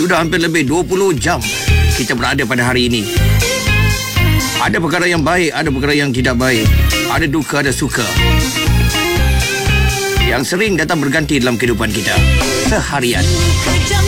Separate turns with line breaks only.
Sudah hampir lebih 20 jam kita berada pada hari ini. Ada perkara yang baik, ada perkara yang tidak baik. Ada duka, ada suka, yang sering datang berganti dalam kehidupan kita seharian.